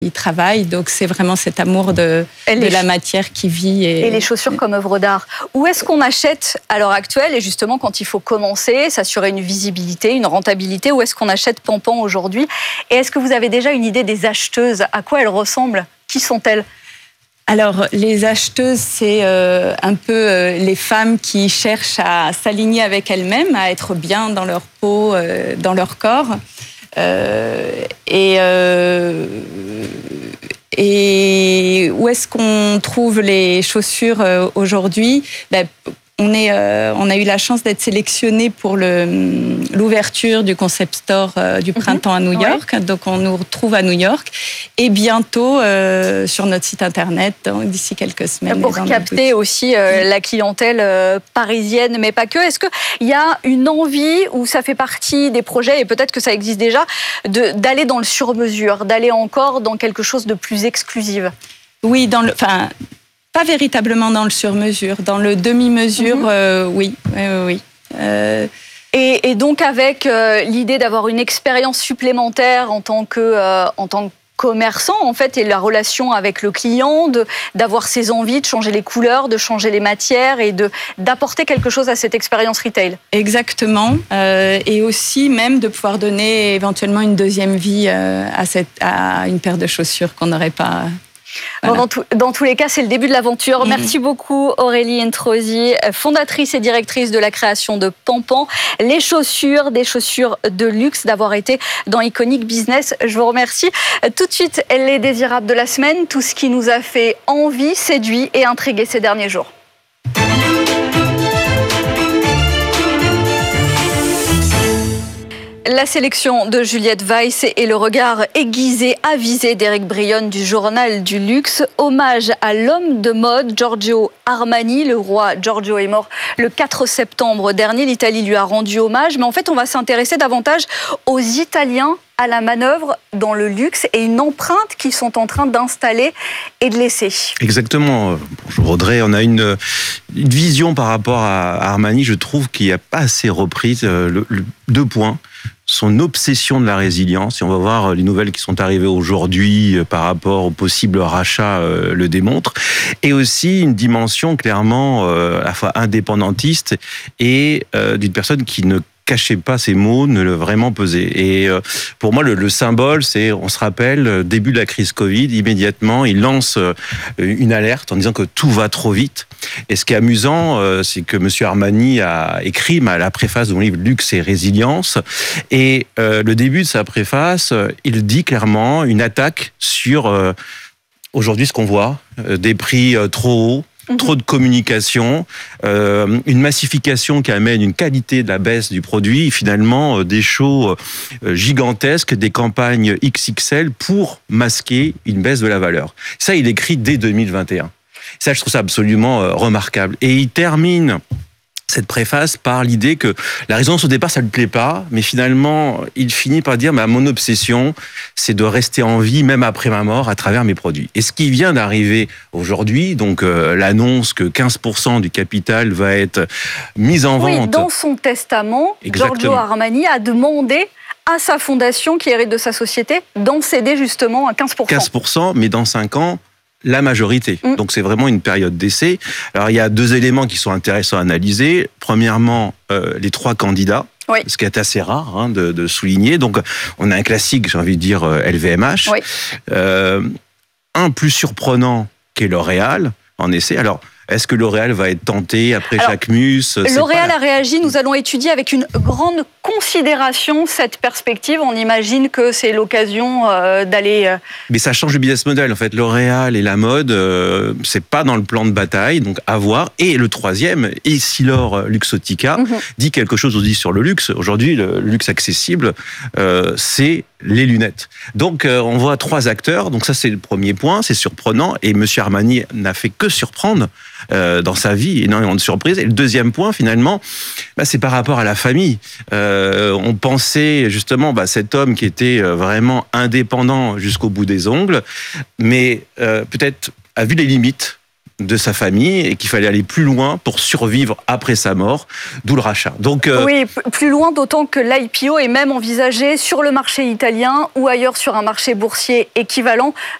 il travaille. Donc, c'est vraiment cet amour de la matière qui vit. Et les chaussures comme œuvre d'art. Où est-ce qu'on achète à l'heure actuelle, et justement quand il faut commencer, s'assurer une visibilité, une rentabilité, où est-ce qu'on achète Pampan aujourd'hui? Et est-ce que vous avez déjà une idée des acheteuses? À quoi elles ressemblent? Qui sont-elles? Alors, les acheteuses, c'est un peu les femmes qui cherchent à s'aligner avec elles-mêmes, à être bien dans leur peau, dans leur corps. Et où est-ce qu'on trouve les chaussures aujourd'hui? On a eu la chance d'être sélectionnés pour l'ouverture du concept store du printemps à New York. Donc, on nous retrouve à New York. Et bientôt, sur notre site internet, d'ici quelques semaines. Pour capter aussi la clientèle parisienne, mais pas que. Est-ce qu'il y a une envie, ou ça fait partie des projets, et peut-être que ça existe déjà, d'aller dans le sur-mesure, d'aller encore dans quelque chose de plus exclusif? Oui, pas véritablement dans le sur-mesure, dans le demi-mesure, oui. Et donc avec l'idée d'avoir une expérience supplémentaire en tant que commerçant, en fait, et la relation avec le client, d'avoir ses envies, de changer les couleurs, de changer les matières et d'apporter quelque chose à cette expérience retail. Exactement. Et aussi même de pouvoir donner éventuellement une deuxième vie à une paire de chaussures qu'on n'aurait pas... Voilà. Bon, dans tous les cas, c'est le début de l'aventure. Merci beaucoup Aurélie Introsi, fondatrice et directrice de la création de Pampan, des chaussures de luxe, d'avoir été dans Iconic Business. Je vous remercie. Tout de suite, les désirables de la semaine, tout ce qui nous a fait envie, séduit et intrigué ces derniers jours. La sélection de Juliette Weiss et le regard aiguisé, avisé d'Éric Brionne du Journal du Luxe. Hommage à l'homme de mode Giorgio Armani. Le roi Giorgio est mort le 4 septembre dernier. L'Italie lui a rendu hommage. Mais en fait, on va s'intéresser davantage aux Italiens à la manœuvre dans le luxe et une empreinte qu'ils sont en train d'installer et de laisser. Exactement. Bonjour Audrey, on a une vision par rapport à Armani, je trouve qu'il n'y a pas assez reprise. Deux points. Son obsession de la résilience, et on va voir les nouvelles qui sont arrivées aujourd'hui par rapport au possible rachat le démontrent, et aussi une dimension clairement à la fois indépendantiste et d'une personne qui ne cachait pas ses mots, ne le vraiment pesait. Et pour moi, le symbole, c'est, on se rappelle, début de la crise Covid, immédiatement, il lance une alerte en disant que tout va trop vite. Et ce qui est amusant, c'est que Monsieur Armani a écrit la préface de mon livre Luxe et résilience. Et le début de sa préface, il dit clairement une attaque sur aujourd'hui ce qu'on voit, des prix trop hauts, trop de communication, une massification qui amène une qualité de la baisse du produit, et finalement des shows gigantesques, des campagnes XXL pour masquer une baisse de la valeur. Ça, il écrit dès 2021. Ça, je trouve ça absolument remarquable. Et il termine cette préface par l'idée que la résonance au départ, ça ne lui plaît pas, mais finalement, il finit par dire mon obsession, c'est de rester en vie, même après ma mort, à travers mes produits. Et ce qui vient d'arriver aujourd'hui, donc l'annonce que 15% du capital va être mis en vente. Oui, dans son testament, Exactement. Giorgio Armani a demandé à sa fondation, qui hérite de sa société, d'en céder justement à 15%. 15%, mais dans 5 ans, la majorité. Donc c'est vraiment une période d'essai. Alors il y a deux éléments qui sont intéressants à analyser. Premièrement, les 3 candidats. Oui. Ce qui est assez rare de souligner. Donc on a un classique, j'ai envie de dire LVMH. Oui. Un plus surprenant qu'est L'Oréal en essai. Alors est-ce que L'Oréal va être tenté après Jacquemus? L'Oréal a réagi. Nous allons étudier avec une grande considération cette perspective. On imagine que c'est l'occasion d'aller... Mais ça change le business model. En fait, L'Oréal et la mode, c'est pas dans le plan de bataille, donc à voir. Et le troisième, Essilor Luxottica, dit quelque chose aussi sur le luxe. Aujourd'hui, le luxe accessible, c'est les lunettes. Donc, on voit 3 acteurs. Donc ça, c'est le premier point. C'est surprenant. Et Monsieur Armani n'a fait que surprendre dans sa vie, énormément de surprises. Et le deuxième point, finalement, c'est par rapport à la famille. On pensait justement cet homme qui était vraiment indépendant jusqu'au bout des ongles, mais peut-être a vu les limites de sa famille et qu'il fallait aller plus loin pour survivre après sa mort, d'où le rachat. Donc, oui, plus loin, d'autant que l'IPO est même envisagé sur le marché italien ou ailleurs sur un marché boursier équivalent.